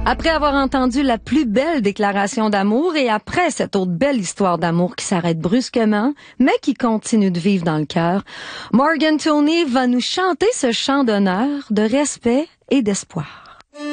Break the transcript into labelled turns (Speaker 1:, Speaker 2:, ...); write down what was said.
Speaker 1: Après avoir entendu la plus belle déclaration d'amour et après cette autre belle histoire d'amour qui s'arrête brusquement, mais qui continue de vivre dans le cœur, Morgan Toney va nous chanter ce chant d'honneur, de respect et d'espoir.